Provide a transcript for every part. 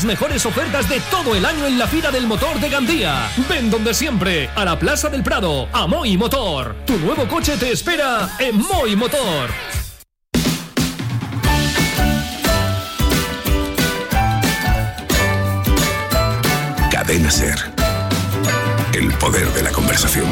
Mejores ofertas de todo el año en la Fira del Motor de Gandía. Ven donde siempre, a la Plaza del Prado, a Moi Motor. Tu nuevo coche te espera en Moi Motor. Cadena SER. El poder de la conversación.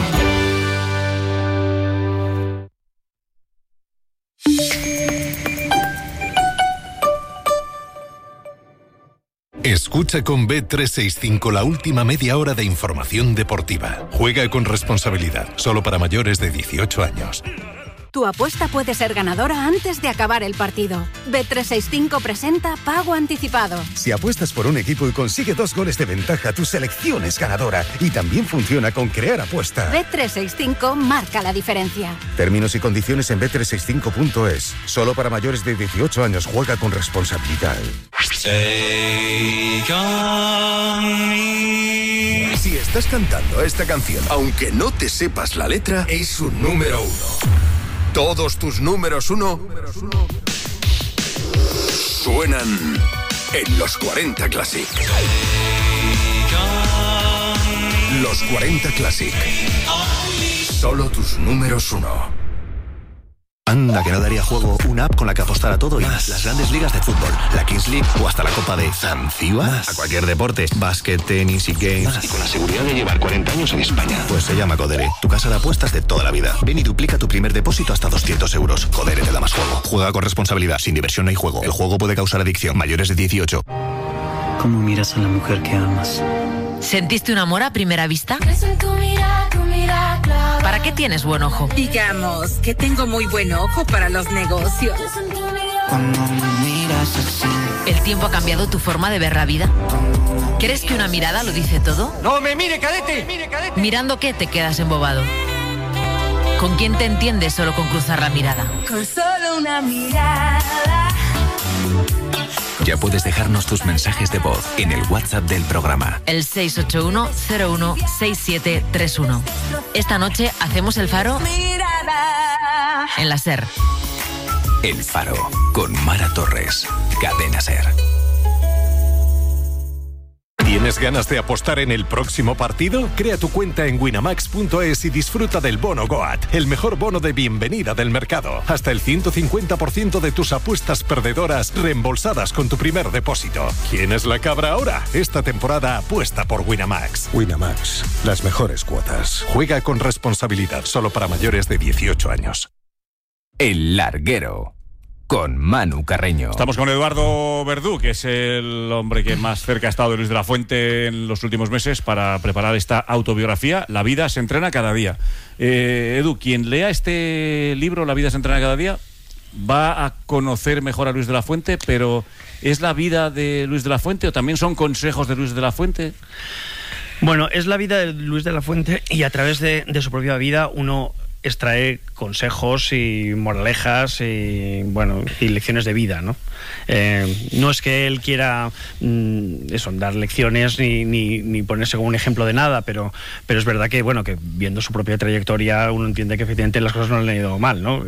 Escucha con Bet365 la última media hora de información deportiva. Juega con responsabilidad, solo para mayores de 18 años. Tu apuesta puede ser ganadora antes de acabar el partido. Bet365 presenta Pago Anticipado. Si apuestas por un equipo y consigue 2 goles de ventaja, tu selección es ganadora. Y también funciona con Crear Apuesta. Bet365 marca la diferencia. Términos y condiciones en bet365.es. Solo para mayores de 18 años. Juega con responsabilidad. Si estás cantando esta canción, aunque no te sepas la letra, es un número 1. Todos tus números 1 suenan en los 40 Classic. Los 40 Classic. Solo tus números 1. Anda, que no daría juego una app con la que apostar a todo y más. Las grandes ligas de fútbol, la Kings League o hasta la Copa de Zanzíbar. A cualquier deporte, básquet, tenis y games. Más. Y con la seguridad de llevar 40 años en España. Pues se llama Codere, tu casa de apuestas de toda la vida. Ven y duplica tu primer depósito hasta 200 euros. Codere te da más juego. Juega con responsabilidad, sin diversión no hay juego. El juego puede causar adicción. Mayores de 18. ¿Cómo miras a la mujer que amas? ¿Sentiste un amor a primera vista? ¿Para qué tienes buen ojo? Digamos que tengo muy buen ojo para los negocios. Cuando me miras así. ¿El tiempo ha cambiado tu forma de ver la vida? ¿Crees que una mirada lo dice todo? ¡No me mire, cadete! ¿Mirando qué te quedas embobado? ¿Con quién te entiendes solo con cruzar la mirada? Con solo una mirada. Ya puedes dejarnos tus mensajes de voz en el WhatsApp del programa. El 681-01-6731. Esta noche hacemos el Faro en la SER. El Faro, con Mara Torres. Cadena SER. ¿Tienes ganas de apostar en el próximo partido? Crea tu cuenta en winamax.es y disfruta del bono GOAT, el mejor bono de bienvenida del mercado. Hasta el 150% de tus apuestas perdedoras reembolsadas con tu primer depósito. ¿Quién es la cabra ahora? Esta temporada apuesta por Winamax. Winamax, las mejores cuotas. Juega con responsabilidad, solo para mayores de 18 años. El Larguero, con Manu Carreño. Estamos con Eduardo Verdú, que es el hombre que más cerca ha estado de Luis de la Fuente en los últimos meses para preparar esta autobiografía, La vida se entrena cada día. Edu, quien lea este libro, La vida se entrena cada día, va a conocer mejor a Luis de la Fuente, pero ¿es la vida de Luis de la Fuente o también son consejos de Luis de la Fuente? Bueno, es la vida de Luis de la Fuente y a través de su propia vida uno extrae consejos y moralejas y lecciones de vida, ¿no? No es que él quiera dar lecciones ni ponerse como un ejemplo de nada, pero es verdad que que viendo su propia trayectoria uno entiende que efectivamente las cosas no le han ido mal, ¿no?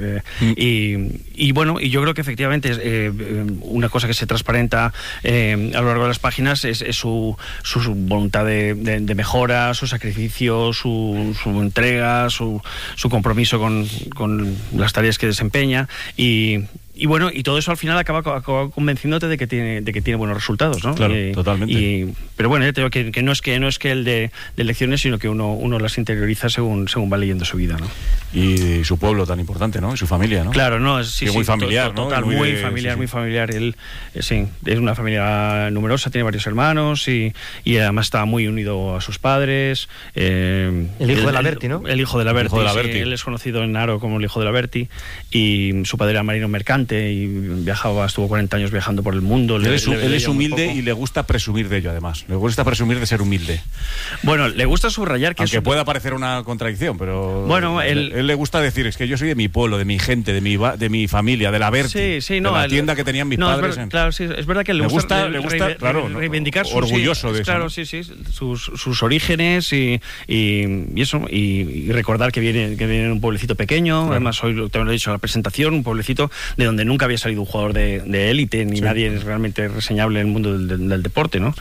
Y yo creo que efectivamente una cosa que se transparenta a lo largo de las páginas es su voluntad de mejora, su sacrificio, su entrega, su compromiso con las tareas que desempeña y todo eso al final acaba convenciéndote de que tiene buenos resultados, ¿no? Claro, totalmente. Pero bueno, yo te digo que no es que el de lecciones, sino que uno las interioriza según va leyendo su vida, ¿no? Y su pueblo tan importante, ¿no? Y su familia, ¿no? Claro, no, sí, muy familiar, ¿no? Total, muy familiar. Él, es una familia numerosa, tiene varios hermanos y además está muy unido a sus padres. El hijo de la Berti, ¿no? El hijo de la Berti. Él es conocido en Aro como el hijo de la Berti y su padre era marino mercante y estuvo 40 años viajando por el mundo. Él es humilde y le gusta presumir de ello, además. Le gusta presumir de ser humilde. Bueno, le gusta subrayar que aunque pueda parecer una contradicción, pero él le gusta decir, es que yo soy de mi pueblo, de mi gente, de mi familia, de la Berti, de la tienda que tenían mis padres. Claro, sí, es verdad que le gusta reivindicar orgulloso de eso. Claro, sí, sus orígenes y eso, y recordar que viene de un pueblecito pequeño, claro. Además hoy te lo he dicho en la presentación, un pueblecito de donde donde nunca había salido un jugador de élite, ni nadie realmente reseñable en el mundo del deporte, ¿no?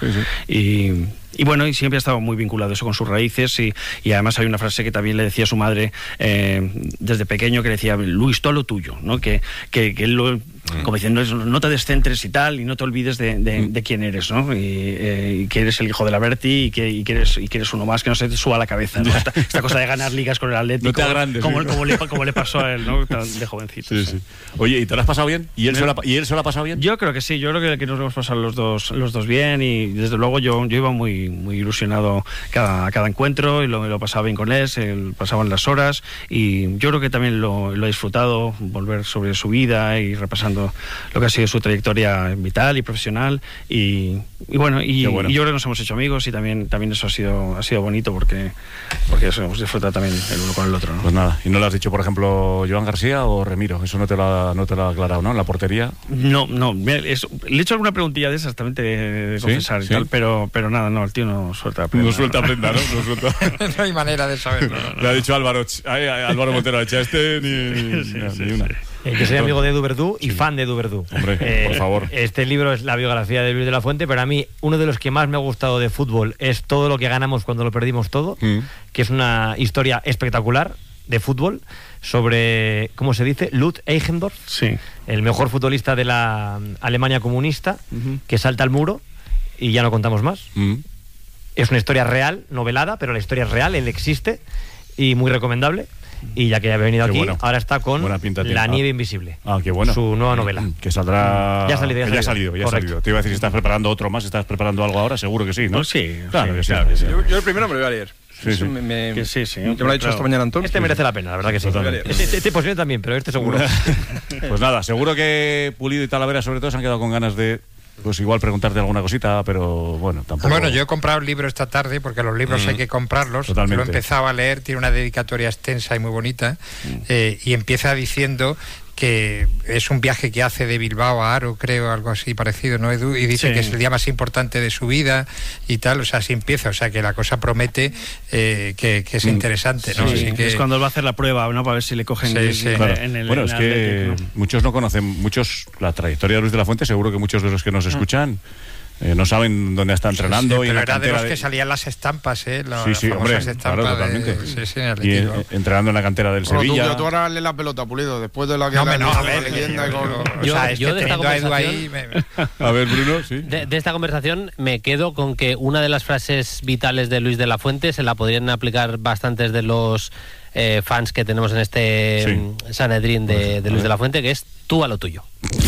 Y bueno, y siempre ha estado muy vinculado eso con sus raíces y además hay una frase que también le decía a su madre desde pequeño, que le decía: Luis, todo lo tuyo, ¿no? Que él lo, como diciendo, no te descentres y tal, y no te olvides de quién eres, ¿no? Y que eres el hijo de la Berti y que eres uno más, que no se te suba a la cabeza, ¿no? Esta cosa de ganar ligas con el Atlético, no te agrandes, como le pasó a él, ¿no? De jovencito. Sí. Oye, ¿y te lo has pasado bien? ¿Y él se lo ha pasado bien? Yo creo que sí, yo creo que nos hemos pasado los dos bien, y desde luego yo iba muy ilusionado cada encuentro, y lo pasaba bien con él, pasaban las horas, y yo creo que también lo he disfrutado, volver sobre su vida y repasando lo que ha sido su trayectoria vital y profesional, y bueno, yo creo que nos hemos hecho amigos, y también eso ha sido bonito, porque eso hemos disfrutado también el uno con el otro, ¿no? Pues nada, ¿y no le has dicho, por ejemplo, Joan García o Remiro? Eso no te lo ha aclarado, ¿no? En la portería. No, le he hecho alguna preguntilla de esas, también de confesar, y tal, pero nada, no, el tío no suelta prenda. No suelta prenda, ¿no? No suelta. No hay manera de saberlo. Le ha dicho Álvaro Montero, ni una. Yo soy amigo de Edu Verdú y fan de Edu Verdú. Hombre, por favor. Este libro es la biografía de Luis de la Fuente, pero a mí uno de los que más me ha gustado de fútbol es Todo lo que ganamos cuando lo perdimos todo, que es una historia espectacular de fútbol sobre, ¿cómo se dice? Lutz Eigendorf, el mejor futbolista de la Alemania comunista, que salta al muro y ya no contamos más. Es una historia real, novelada, pero la historia es real, él existe, y muy recomendable. Y ya que ha venido aquí, ahora está con La nieve invisible. Qué bueno. Su nueva novela. Que saldrá... Ya ha salido. Te iba a decir si estás preparando otro más, ¿estás preparando algo ahora? Seguro que sí, ¿no? Pues sí. Claro que sí. Yo el primero me lo voy a leer. Sí. Que me lo ha dicho esta mañana Antón. Este merece la pena, la verdad que sí. Este posible también, pero este seguro. Pues nada, seguro que Pulido y Talavera sobre todo se han quedado con ganas de... Pues igual preguntarte alguna cosita, pero bueno, tampoco... Bueno, yo he comprado el libro esta tarde, porque los libros hay que comprarlos. Totalmente. Lo he empezado a leer, tiene una dedicatoria extensa y muy bonita, y empieza diciendo que es un viaje que hace de Bilbao a Aro, creo, algo así parecido, ¿no, Edu? Y dice que es el día más importante de su vida y tal, o sea, así empieza, o sea, que la cosa promete que es interesante, ¿no? Sí, que... es cuando él va a hacer la prueba, ¿no? Para ver si le cogen en el... Bueno, es que muchos no conocen, la trayectoria de Luis de la Fuente, seguro que muchos de los que nos escuchan no saben dónde está entrenando. Pero y en la era de los que de... salían las estampas, hombre, claro, totalmente. Y entrenando en la cantera del Sevilla. Tú ahora le la pelota, Pulido, después de la que leyenda. Yo de esta conversación, a ver, Bruno, sí. De esta conversación me quedo con que una de las frases vitales de Luis de la Fuente se la podrían aplicar bastantes de los fans que tenemos en este Sanedrín de Luis de la Fuente, que es: tú a lo tuyo.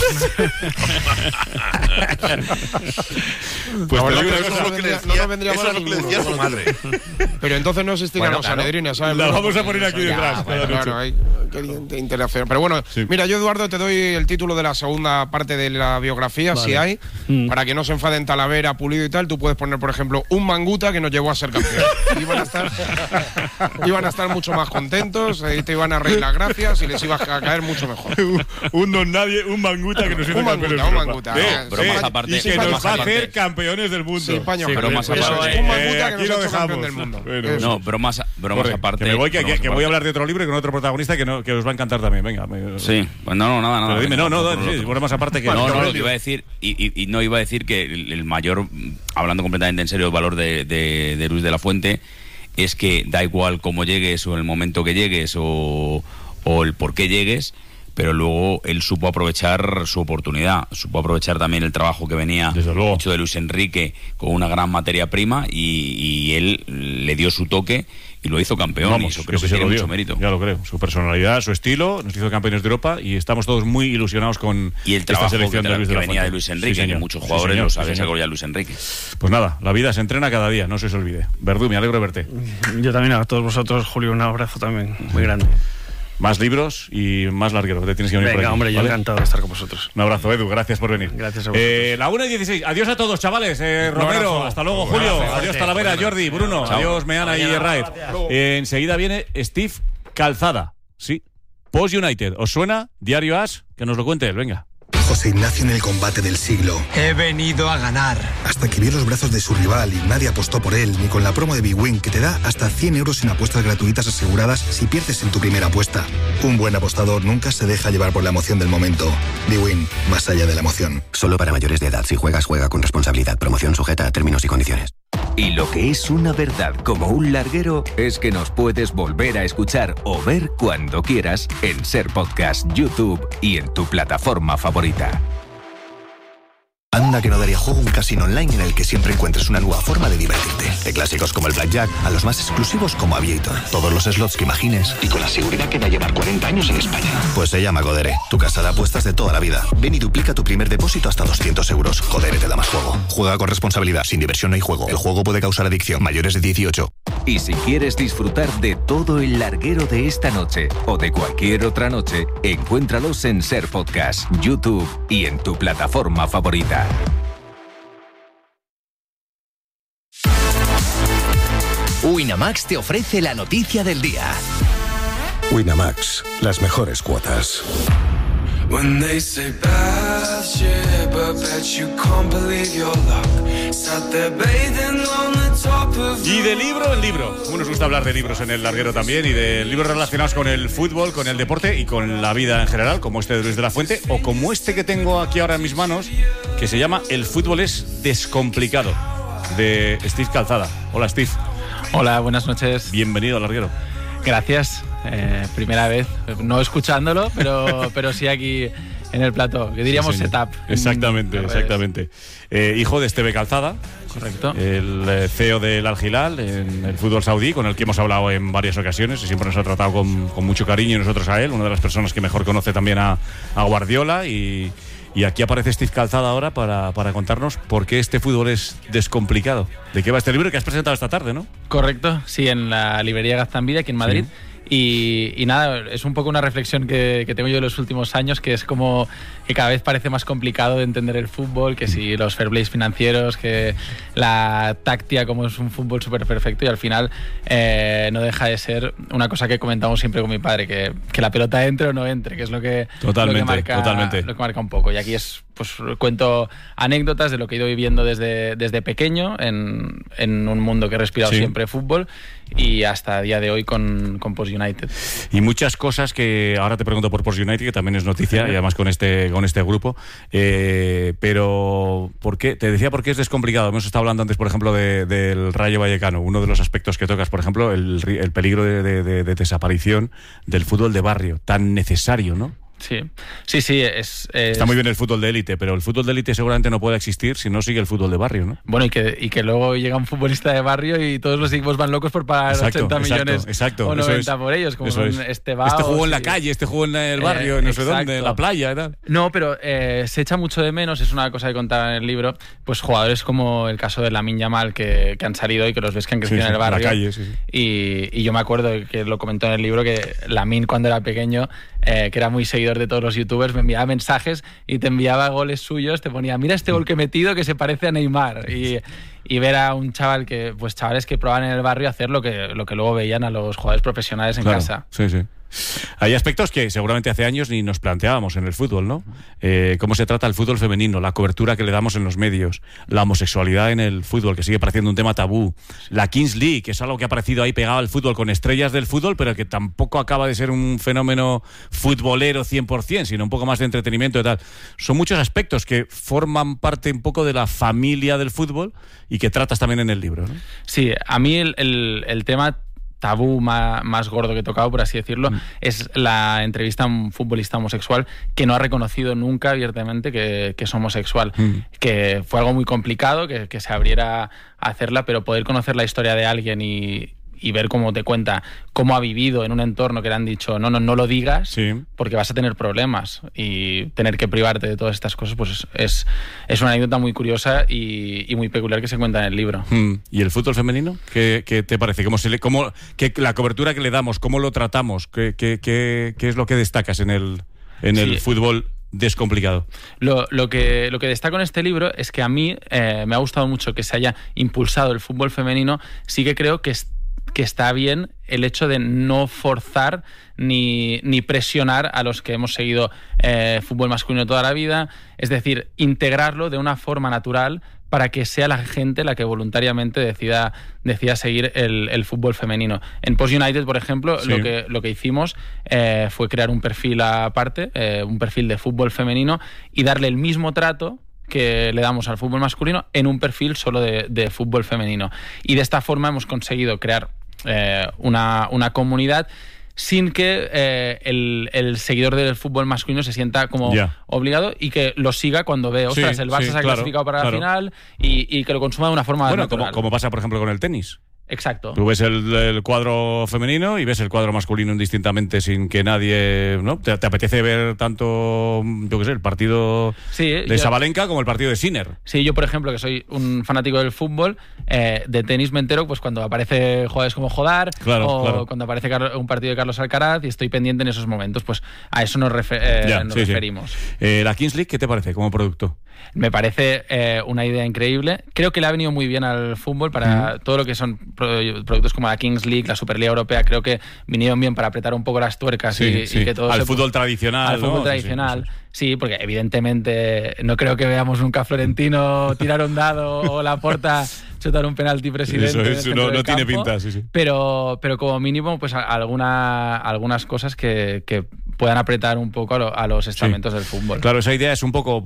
Pues no nos vendría mal a ninguno. Decía su madre. Pero entonces no existían los Sanedrines, ¿sabes? La vamos a poner aquí detrás. Claro, hay interacción. Pero bueno, mira, yo, Eduardo, te doy el título de la segunda parte de la biografía, si hay, para que no se enfaden Talavera, Pulido y tal. Tú puedes poner, por ejemplo, un Manguta que nos llevó a ser campeón. Iban a estar mucho más contentos, te iban a reír las gracias y les ibas a caer mucho mejor. Un don nadie, un Manguta que nos hizo campeones de Europa. Bromas aparte. Y que nos va a hacer campeones del mundo. Sí, paño, bromas aparte. Un Manguta que aquí nos lo ha hecho dejamos. campeón del mundo. No, bromas aparte. Que me voy, que voy a hablar de otro libro y con otro protagonista que os va a encantar también. Venga. Sí, pues nada. Pero dime, bromas aparte que... No, lo que iba a decir, y no iba a decir que el mayor, hablando completamente en serio, el valor de Luis de la Fuente es que da igual cómo llegues o el momento que llegues o el por qué llegues, pero luego él supo aprovechar su oportunidad, supo aprovechar también el trabajo que venía hecho de Luis Enrique con una gran materia prima, y él le dio su toque y lo hizo campeón. Y eso creo que tiene mucho mérito. Ya lo creo. Su personalidad, su estilo, nos hizo campeones de Europa y estamos todos muy ilusionados con esta selección de Luis de la Fuente. Venía de Luis Enrique, que muchos jugadores lo saben, se acordó Luis Enrique. Pues nada, la vida se entrena cada día, no se os olvide. Verdú, me alegro de verte. Yo también, a todos vosotros, Julio, un abrazo también muy grande. Más libros y más larguero. Te tienes que venir. Venga, por aquí, hombre, yo encantado de estar con vosotros. Un abrazo, Edu, gracias por venir. Gracias a vosotros. La 1:16. Adiós a todos, chavales. Romero, hasta luego, Julio. Adiós, Talavera, Jordi, Bruno. Chao. Adiós, Meana y Raed. Enseguida viene Steve Calzada. Sí. Post United. ¿Os suena? Diario As, que nos lo cuente él. Venga. José Ignacio en el combate del siglo. He venido a ganar. Hasta que vio los brazos de su rival y nadie apostó por él, ni con la promo de bwin que te da hasta 100 euros en apuestas gratuitas aseguradas si pierdes en tu primera apuesta. Un buen apostador nunca se deja llevar por la emoción del momento. bwin, más allá de la emoción. Solo para mayores de edad. Si juegas, juega con responsabilidad. Promoción sujeta a términos y condiciones. Y lo que es una verdad como un larguero es que nos puedes volver a escuchar o ver cuando quieras en Ser Podcast, YouTube y en tu plataforma favorita. Anda que no daría juego un casino online en el que siempre encuentres una nueva forma de divertirte. De clásicos como el Blackjack a los más exclusivos como Aviator. Todos los slots que imagines y con la seguridad que va a llevar 40 años en España. Pues se llama Codere, tu casa de apuestas de toda la vida. Ven y duplica tu primer depósito hasta 200 euros. Codere te da más juego. Juega con responsabilidad. Sin diversión no hay juego. El juego puede causar adicción. Mayores de 18. Y si quieres disfrutar de todo el larguero de esta noche o de cualquier otra noche, encuéntralos en Ser Podcast, YouTube y en tu plataforma favorita. Winamax te ofrece la noticia del día. Winamax, las mejores cuotas. When they say bad shit, but bet you can't believe your luck. Sat there bathing on the top of. Y de libro en libro. Como nos gusta hablar de libros en el larguero también, y de libros relacionados con el fútbol, con el deporte y con la vida en general, como este de Luis de la Fuente, o como este que tengo aquí ahora en mis manos, que se llama El fútbol es descomplicado, de Steve Calzada. Hola, Steve. Hola, buenas noches. Bienvenido al larguero. Gracias. Primera vez, no escuchándolo, pero sí aquí en el plató, que diríamos sí, setup. Exactamente. Hijo de Esteve Calzada. Correcto. El CEO del Al Hilal en el fútbol saudí, con el que hemos hablado en varias ocasiones y siempre nos ha tratado con mucho cariño, y nosotros a él, una de las personas que mejor conoce también a Guardiola. Y aquí aparece Steve Calzada ahora para contarnos por qué este fútbol es descomplicado. ¿De qué va este libro que has presentado esta tarde, no? Correcto, sí, en la librería Gaztambide, aquí en Madrid. Sí. Y nada, es un poco una reflexión que tengo yo en los últimos años, que es como que cada vez parece más complicado de entender el fútbol, que si los fair plays financieros, que la táctica, como es un fútbol súper perfecto, y al final no deja de ser una cosa que comentamos siempre con mi padre, que la pelota entre o no entre, que es lo que marca un poco. Y aquí es, pues cuento anécdotas de lo que he ido viviendo desde pequeño en un mundo que he respirado siempre fútbol, y hasta el día de hoy con Post United. Y muchas cosas que ahora te pregunto por Post United, que también es noticia, y además con este grupo. Pero ¿por qué? Te decía por qué es descomplicado. Hemos estado hablando antes, por ejemplo, del Rayo Vallecano. Uno de los aspectos que tocas, por ejemplo, el peligro de desaparición del fútbol de barrio, tan necesario, ¿no? Sí. Está muy bien el fútbol de élite, pero el fútbol de élite seguramente no puede existir si no sigue el fútbol de barrio, ¿no? Bueno, y que luego llega un futbolista de barrio y todos los equipos van locos por pagar 80 millones o 90 por ellos, como son Estebao. Este jugó en la calle, este jugó en el barrio, en no sé dónde, en la playa y tal. No, pero se echa mucho de menos, es una cosa que contaba en el libro, pues jugadores como el caso de Lamine Yamal que han salido y que los ves que han crecido en el barrio. En la calle, Y yo me acuerdo que lo comentó en el libro, que Lamine, cuando era pequeño, que era muy seguidor de todos los youtubers, me enviaba mensajes y te enviaba goles suyos, te ponía, mira este gol que he metido que se parece a Neymar, y ver a un chaval chavales que probaban en el barrio hacer lo que luego veían a los jugadores profesionales en casa. Sí. Hay aspectos que seguramente hace años ni nos planteábamos en el fútbol, ¿no? Cómo se trata el fútbol femenino, la cobertura que le damos en los medios, la homosexualidad en el fútbol, que sigue pareciendo un tema tabú, la Kings League, que es algo que ha aparecido ahí pegado al fútbol con estrellas del fútbol, pero que tampoco acaba de ser un fenómeno futbolero 100%, sino un poco más de entretenimiento y tal. Son muchos aspectos que forman parte un poco de la familia del fútbol y que tratas también en el libro, ¿no? Sí, a mí el tema tabú más gordo que he tocado, por así decirlo, es la entrevista a un futbolista homosexual que no ha reconocido nunca abiertamente que es homosexual, que fue algo muy complicado que se abriera a hacerla, pero poder conocer la historia de alguien y ver cómo te cuenta cómo ha vivido en un entorno que le han dicho no lo digas, porque vas a tener problemas, y tener que privarte de todas estas cosas, pues es una anécdota muy curiosa y muy peculiar que se cuenta en el libro. ¿Y el fútbol femenino? ¿Qué te parece? ¿Qué la cobertura que le damos? ¿Cómo lo tratamos? ¿Qué es lo que destacas en el fútbol descomplicado? Lo que destaco en este libro es que a mí me ha gustado mucho que se haya impulsado el fútbol femenino. Sí que creo que que está bien el hecho de no forzar ni presionar a los que hemos seguido fútbol masculino toda la vida, es decir, integrarlo de una forma natural para que sea la gente la que voluntariamente decida seguir el fútbol femenino. En Post United, por ejemplo, Sí. lo que hicimos fue crear un perfil aparte, un perfil de fútbol femenino, y darle el mismo trato que le damos al fútbol masculino en un perfil solo de fútbol femenino. Y de esta forma hemos conseguido crear una comunidad sin que el seguidor del fútbol masculino se sienta como obligado y que lo siga cuando ve, ostras, el Barça se ha clasificado para la final y que lo consuma de una forma natural. Como pasa, por ejemplo, con el tenis. Exacto. Tú ves el cuadro femenino y ves el cuadro masculino indistintamente sin que nadie... ¿no? ¿Te apetece ver tanto, yo qué sé, el partido de Sabalenka como el partido de Sinner? Sí, yo, por ejemplo, que soy un fanático del fútbol, de tenis me entero pues cuando aparece jugadores como Jodar cuando aparece un partido de Carlos Alcaraz y estoy pendiente en esos momentos. Pues a eso nos referimos. La Kings League, ¿qué te parece como producto? Me parece una idea increíble. Creo que le ha venido muy bien al fútbol para todo lo que son productos como la Kings League, la Superliga Europea. Creo que vinieron bien para apretar un poco las tuercas y que todo al fútbol tradicional. Al fútbol tradicional. Sí, porque evidentemente no creo que veamos nunca a Florentino tirar un dado o Laporta chutar un penalti presidente. Eso no tiene pinta, sí. Pero como mínimo, pues algunas cosas que puedan apretar un poco a los estamentos del fútbol. Claro, esa idea es un poco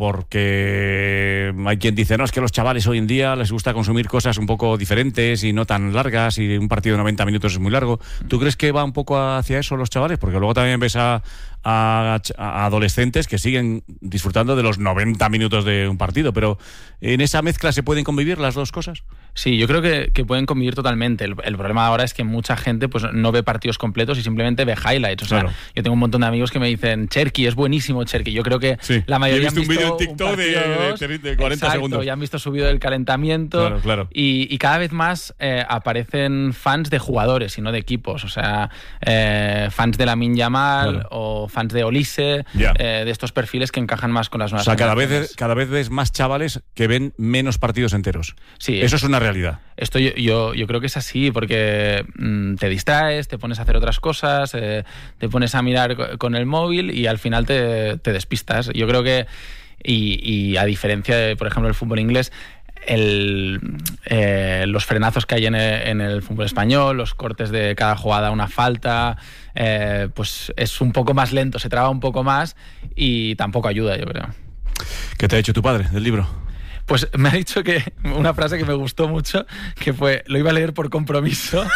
porque hay quien dice, no, es que los chavales hoy en día les gusta consumir cosas un poco diferentes y no tan largas, y un partido de 90 minutos es muy largo. ¿Tú crees que va un poco hacia eso los chavales? Porque luego también ves a adolescentes que siguen disfrutando de los 90 minutos de un partido, pero ¿en esa mezcla se pueden convivir las dos cosas? Sí, yo creo que pueden convivir totalmente. El problema ahora es que mucha gente pues no ve partidos completos y simplemente ve highlights. O sea, yo tengo un montón de amigos que me dicen, Cherki, es buenísimo Cherki. Yo creo que la mayoría han visto un vídeo en TikTok de 40 segundos. Ya han visto subido el calentamiento. Claro. Y cada vez más aparecen fans de jugadores y no de equipos. O sea, fans de Lamine Yamal o fans de Olise, de estos perfiles que encajan más con las nuevas. O sea, cada vez ves más chavales que ven menos partidos enteros. Sí, eso es una realidad. Esto yo creo que es así, porque te distraes, te pones a hacer otras cosas, te pones a mirar con el móvil y al final te despistas. Yo creo que, y a diferencia de, por ejemplo, el fútbol inglés, los frenazos que hay en el fútbol español, los cortes de cada jugada, una falta, pues es un poco más lento, se traba un poco más y tampoco ayuda, yo creo. ¿Qué te ha dicho tu padre del libro? Pues me ha dicho que una frase que me gustó mucho, que fue, lo iba a leer por compromiso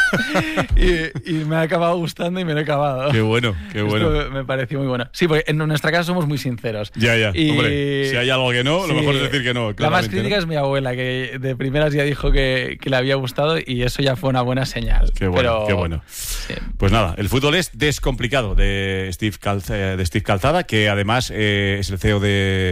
y me ha acabado gustando y me lo he acabado. Qué bueno. Esto me pareció muy bueno. Sí, porque en nuestra casa somos muy sinceros. Ya. Hombre, si hay algo que no, lo mejor es decir que no. La más crítica es mi abuela, que de primeras ya dijo que le había gustado y eso ya fue una buena señal. Qué bueno. Sí. Pues nada, el fútbol es descomplicado de Steve Calzada, que además es el CEO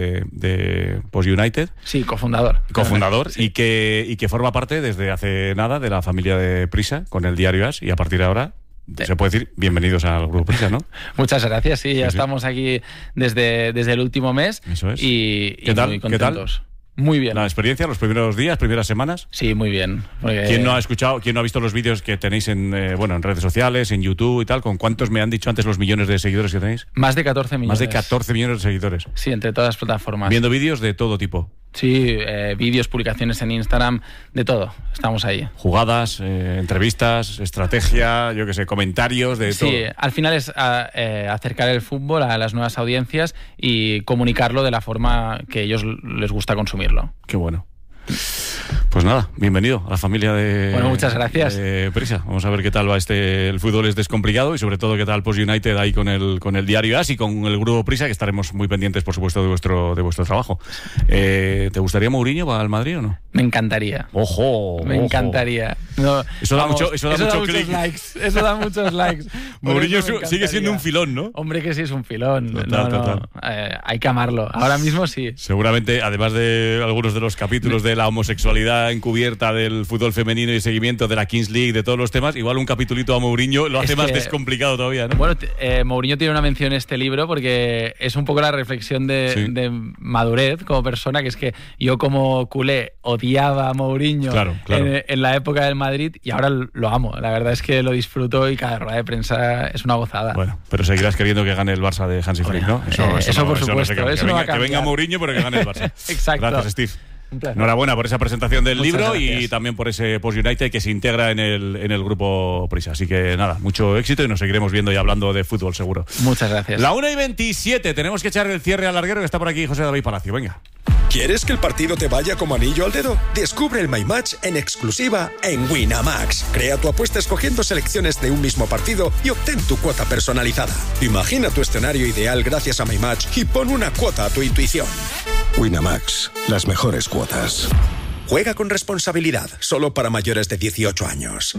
de Post United. Sí, cofundador, sí. y que forma parte desde hace nada de la familia de Prisa con el diario AS, y a partir de ahora se puede decir bienvenidos al Grupo Prisa, ¿no? Muchas gracias, sí, ya estamos aquí desde el último mes. Eso es. Y muy contentos. ¿Qué tal? Muy bien. ¿La experiencia, los primeros días, primeras semanas? Sí, muy bien. Porque... ¿Quién no ha visto los vídeos que tenéis en redes sociales, en YouTube y tal? ¿Con cuántos me han dicho antes los millones de seguidores que tenéis? Más de 14 millones. Más de 14 millones de seguidores. Sí, entre todas las plataformas. Viendo vídeos de todo tipo. Sí, vídeos, publicaciones en Instagram, de todo. Estamos ahí. Jugadas, entrevistas, estrategia, yo qué sé, comentarios, de todo. Sí, al final es acercar el fútbol a las nuevas audiencias y comunicarlo de la forma que a ellos les gusta consumirlo. Qué bueno. Pues nada, bienvenido a la familia de... Bueno, muchas gracias. Prisa. Vamos a ver qué tal va el fútbol es descomplicado, y sobre todo qué tal Post United ahí con el diario AS y con el Grupo Prisa, que estaremos muy pendientes, por supuesto, de vuestro trabajo. ¿Te gustaría Mourinho para el Madrid o no? Me encantaría. ¡Ojo! Me encantaría. No, eso da mucho muchos likes. Eso da muchos likes. Mourinho sigue siendo un filón, ¿no? Hombre, que sí es un filón. Total. Hay que amarlo. Ahora mismo sí. Seguramente, además de algunos de los capítulos de la homosexualidad agenda encubierta del fútbol femenino y seguimiento de la Kings League, de todos los temas, igual un capitulito a Mourinho lo hace más descomplicado todavía, ¿no? Bueno, Mourinho tiene una mención en este libro porque es un poco la reflexión de madurez como persona, que es que yo como culé odiaba a Mourinho en la época del Madrid y ahora lo amo. La verdad es que lo disfruto y cada rueda de prensa es una gozada. Bueno, pero seguirás queriendo que gane el Barça de Hansi Flick, ¿no? Eso por supuesto. Que venga Mourinho, pero que gane el Barça. Exacto. Gracias, Steve. Enhorabuena por esa presentación del libro y también por ese Post United que se integra en el grupo Prisa. Así que nada, mucho éxito y nos seguiremos viendo y hablando de fútbol seguro. Muchas gracias. La 1:27, tenemos que echar el cierre al larguero que está por aquí José David Palacio. Venga. ¿Quieres que el partido te vaya como anillo al dedo? Descubre el My Match en exclusiva en Winamax. Crea tu apuesta escogiendo selecciones de un mismo partido y obtén tu cuota personalizada. Imagina tu escenario ideal gracias a My Match y pon una cuota a tu intuición. Winamax, las mejores cuotas. Juega con responsabilidad, solo para mayores de 18 años.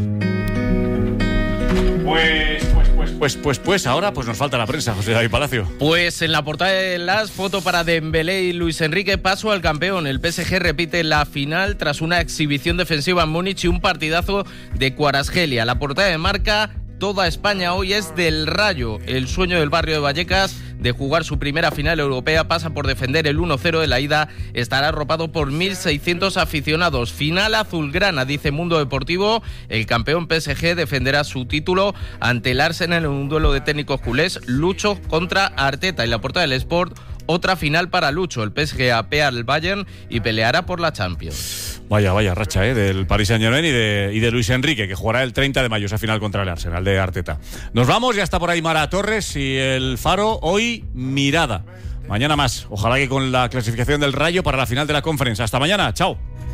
Pues ahora pues nos falta la prensa, José David Palacio. Pues en la portada de las foto para Dembélé y Luis Enrique, paso al campeón. El PSG repite la final tras una exhibición defensiva en Múnich y un partidazo de Kvaratskhelia. La portada de Marca: toda España hoy es del Rayo. El sueño del barrio de Vallecas de jugar su primera final europea pasa por defender el 1-0 de la ida. Estará arropado por 1.600 aficionados. Final azulgrana, dice Mundo Deportivo. El campeón PSG defenderá su título ante el Arsenal en un duelo de técnicos culés. Lucho contra Arteta. Y la portada del Sport: otra final para Lucho. El PSG apea al Bayern y peleará por la Champions. Vaya racha, del Paris Saint-Germain y de Luis Enrique, que jugará el 30 de mayo esa final contra el Arsenal de Arteta. Nos vamos, ya está por ahí Mara Torres y el Faro. Hoy mirada. Mañana más. Ojalá que con la clasificación del Rayo para la final de la Conference. Hasta mañana. Chao.